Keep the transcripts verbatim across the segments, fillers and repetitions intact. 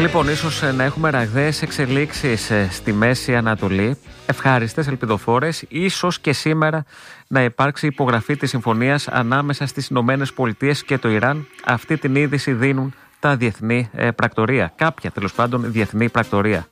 Λοιπόν, ίσως να έχουμε ραγδαίες εξελίξεις στη Μέση Ανατολή, ευχάριστες, ελπιδοφόρες. Ίσως και σήμερα να υπάρξει υπογραφή της συμφωνίας ανάμεσα στις Ηνωμένες Πολιτείες και το Ιράν. Αυτή την είδηση δίνουν τα διεθνή πρακτορία, κάποια τέλος πάντων διεθνή πρακτορία.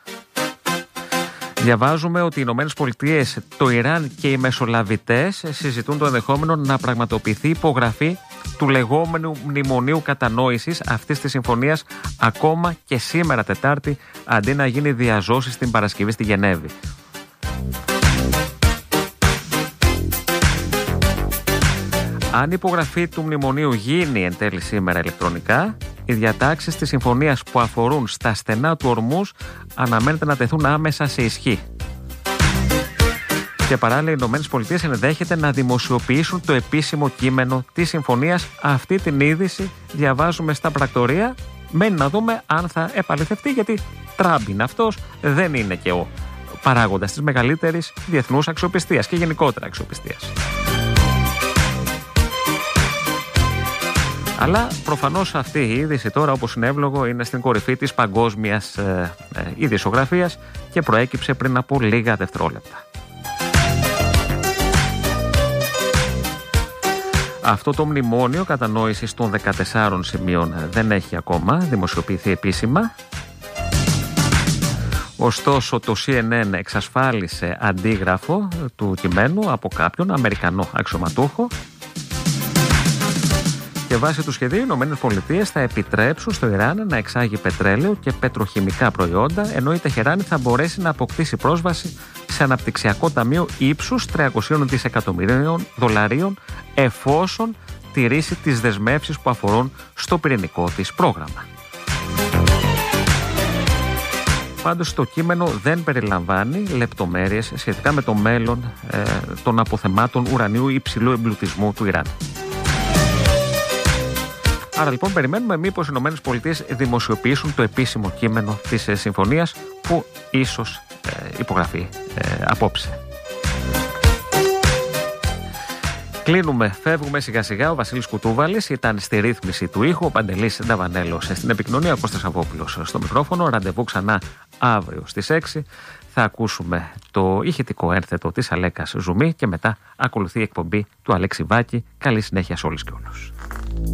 Διαβάζουμε ότι οι Ηνωμένες Πολιτείες, το Ιράν και οι μεσολαβητές συζητούν το ενδεχόμενο να πραγματοποιηθεί υπογραφή του λεγόμενου μνημονίου κατανόησης αυτής της συμφωνίας ακόμα και σήμερα Τετάρτη, αντί να γίνει διαζώσεις την Παρασκευή στη Γενέβη. Αν η υπογραφή του μνημονίου γίνει εν τέλει σήμερα ηλεκτρονικά, οι διατάξεις της συμφωνίας που αφορούν στα στενά του Ορμούζ αναμένεται να τεθούν άμεσα σε ισχύ. Και παράλληλα, οι Ηνωμένες Πολιτείες ενδέχεται να δημοσιοποιήσουν το επίσημο κείμενο της συμφωνίας. Αυτή την είδηση διαβάζουμε στα πρακτορία. Μένει να δούμε αν θα επαληθευτεί, γιατί Τραμπ είναι αυτός, δεν είναι και ο παράγοντας της μεγαλύτερης διεθνούς αξιοπιστίας και γενικότερα αξιοπιστίας. Αλλά προφανώς αυτή η είδηση τώρα, όπως είναι εύλογο, είναι στην κορυφή της παγκόσμιας ε, ε, ειδησιογραφίας και προέκυψε πριν από λίγα δευτερόλεπτα. Αυτό το μνημόνιο κατανόησης των δεκατεσσάρων σημείων δεν έχει ακόμα δημοσιοποιηθεί επίσημα. Ωστόσο, το σι εν εν εξασφάλισε αντίγραφο του κειμένου από κάποιον Αμερικανό αξιωματούχο. Και βάσει του σχεδίου, οι Ηνωμένες Πολιτείες θα επιτρέψουν στο Ιράν να εξάγει πετρέλαιο και πετροχημικά προϊόντα, ενώ η Τεχεράνη θα μπορέσει να αποκτήσει πρόσβαση σε αναπτυξιακό ταμείο ύψους τριακόσια δισεκατομμυρίων δολαρίων, εφόσον τηρήσει τις δεσμεύσεις που αφορούν στο πυρηνικό της πρόγραμμα. Πάντως το κείμενο δεν περιλαμβάνει λεπτομέρειες σχετικά με το μέλλον ε, των αποθεμάτων ουρανίου υψηλού εμπλουτισμού του Ιράν. Άρα λοιπόν περιμένουμε μήπως οι Ηνωμένες Πολιτείες δημοσιοποιήσουν το επίσημο κείμενο της ε, συμφωνίας που ίσως ε, υπογραφεί ε, απόψε. Κλείνουμε, φεύγουμε σιγά σιγά. Ο Βασίλης Κουτούβαλης ήταν στη ρύθμιση του ήχου, ο Παντελής Νταβανέλος στην επικοινωνία, ο Κώστας Αβόπουλος στο μικρόφωνο. Ραντεβού ξανά αύριο στις έξι. Θα ακούσουμε το ηχητικό ένθετο της Αλέκας Ζουμί και μετά ακολουθεί η εκπομπή του Αλέξη Βάκη. Καλή συνέχεια σε όλους και όλους.